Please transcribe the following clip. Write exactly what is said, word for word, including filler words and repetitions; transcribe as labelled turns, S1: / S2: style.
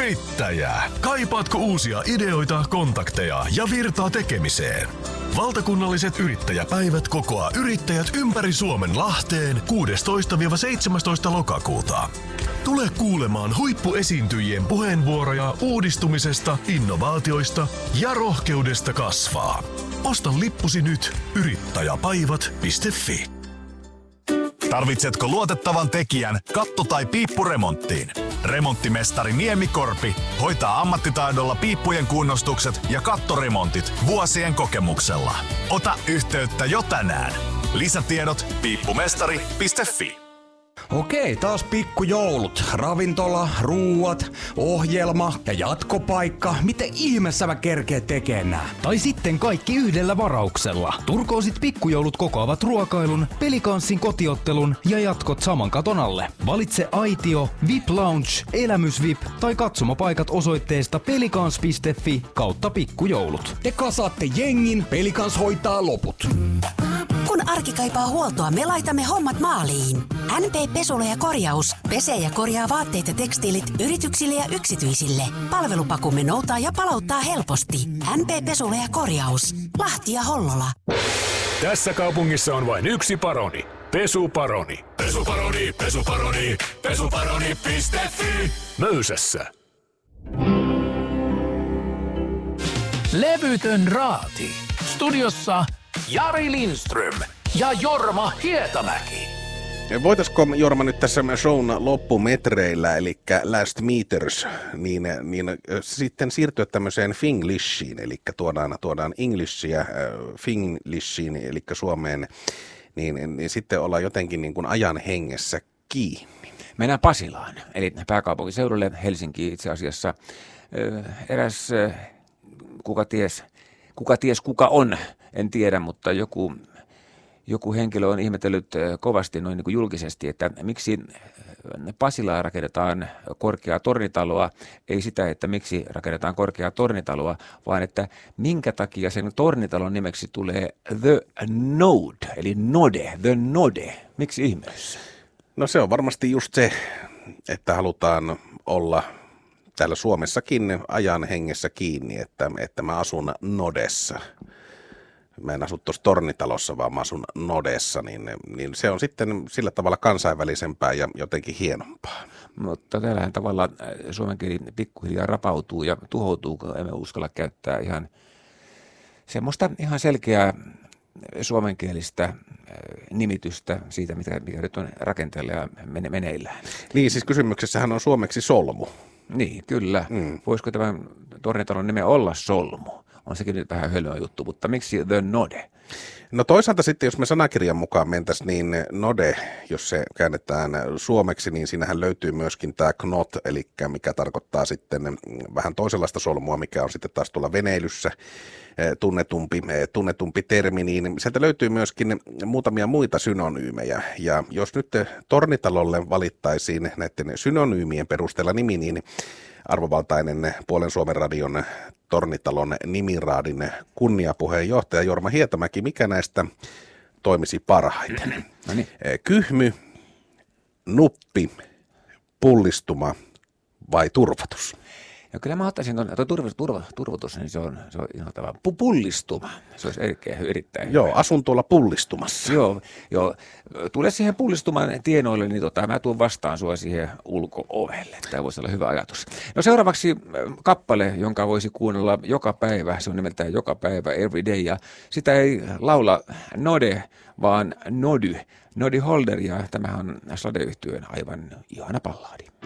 S1: Yrittäjä. Kaipaatko uusia ideoita, kontakteja ja virtaa tekemiseen? Valtakunnalliset yrittäjäpäivät kokoaa yrittäjät ympäri Suomen Lahteen kuudestoista seitsemästoista lokakuuta. Tule kuulemaan huippuesiintyjien puheenvuoroja uudistumisesta, innovaatioista ja rohkeudesta kasvaa. Osta lippusi nyt yrittäjäpäivät piste fi.
S2: Tarvitsetko luotettavan tekijän katto- tai piippuremonttiin? Remonttimestari Niemikorpi hoitaa ammattitaidolla piippujen kunnostukset ja kattoremontit vuosien kokemuksella. Ota yhteyttä jo tänään. Lisätiedot piippumestari piste fi.
S3: Okei, taas pikkujoulut. Ravintola, ruuat, ohjelma ja jatkopaikka. Miten ihmeessä mä kerkeen tekemään nää?
S4: Tai sitten kaikki yhdellä varauksella. Turkoosit pikkujoulut kokoavat ruokailun, pelikanssin kotiottelun ja jatkot saman katon alle. Valitse aitio, V I P Lounge, Elämys V I P tai katsomapaikat osoitteesta pelikans piste fi kautta pikkujoulut.
S3: Te kasaatte jengin, Pelikans hoitaa loput.
S5: Kun arki kaipaa huoltoa, me laitamme hommat maaliin. N P Pesulo ja Korjaus pesee ja korjaa vaatteet ja tekstiilit yrityksille ja yksityisille. Palvelupakumme noutaa ja palauttaa helposti. N P Pesulo ja Korjaus. Lahti ja Hollola.
S6: Tässä kaupungissa on vain yksi paroni. Pesuparoni. Pesuparoni, pesuparoni, pesuparoni piste fi. Möysässä.
S7: Levytön raati. Studiossa Jari Lindström ja Jorma Hietamäki.
S8: Voitaisko, Jorma, nyt tässä shown loppumetreillä, eli Last Meters, niin, niin sitten siirtyä tämmöiseen Finglishiin, eli tuodaan, tuodaan Englishia äh, Finglishiin, eli Suomeen, niin, niin sitten ollaan jotenkin niin kuin ajan hengessä kiinni.
S9: Mennään Pasilaan, eli pääkaupunkiseudulle, Helsinkiin itse asiassa. Eräs, kuka ties, kuka ties kuka on, en tiedä, mutta joku... Joku henkilö on ihmetellyt kovasti noin niin kuin julkisesti, että miksi Pasilaan rakennetaan korkeaa tornitaloa, ei sitä, että miksi rakennetaan korkeaa tornitaloa, vaan että minkä takia sen tornitalon nimeksi tulee The Node, eli Node, The Node. Miksi ihmeessä?
S8: No se on varmasti just se, että halutaan olla täällä Suomessakin ajan hengessä kiinni, että, että mä asun Nodessa. Mä en asu tuossa tornitalossa, vaan mä asun Nodessa, niin, niin se on sitten sillä tavalla kansainvälisempää ja jotenkin hienompaa.
S9: Mutta täällähän tavalla suomen kieli pikkuhiljaa rapautuu ja tuhoutuu, kun emme uskalla käyttää ihan semmoista ihan selkeää suomenkielistä nimitystä siitä, mikä, mikä nyt on rakenteella ja mene, meneillään.
S8: Niin, siis kysymyksessähän on suomeksi solmu.
S9: Niin, kyllä. Mm. Voisiko tämän tornitalon nime olla solmu? On sekin nyt vähän hölmö juttu, mutta miksi The Node?
S8: No toisaalta sitten, jos me sanakirjan mukaan mentäisiin, niin Node, jos se käännetään suomeksi, niin siinähän löytyy myöskin tämä knot, eli mikä tarkoittaa sitten vähän toisenlaista solmua, mikä on sitten taas tuolla veneilyssä tunnetumpi, tunnetumpi termi, niin sieltä löytyy myöskin muutamia muita synonyymejä. Ja jos nyt tornitalolle valittaisiin näiden synonyymien perusteella nimi, niin arvovaltainen Puolen Suomen radion Tornitalon nimiraadin kunniapuheenjohtaja Jorma Hietamäki, mikä näistä toimisi parhaiten? No niin. Kyhmy, nuppi, pullistuma vai turvatus?
S9: Ja kyllä mä ottaisin tuon, tuo turva, turva, turvatus, niin se on, se on ihan tavalla pullistuma. Se olisi erittäin, erittäin
S8: Joo,
S9: hyvä.
S8: Asun tuolla pullistumassa.
S9: Joo, joo. Tule siihen pullistuman tienoille, niin tota, mä tuun vastaan sua siihen ulko-ovelle. Tämä voisi olla hyvä ajatus. No seuraavaksi kappale, jonka voisi kuunnella joka päivä. Se on nimeltään Joka päivä, Every Day. Ja sitä ei laula Node, vaan Nody. Nody Holder, ja tämähän on Slade-yhtyön aivan ihana ballaadi.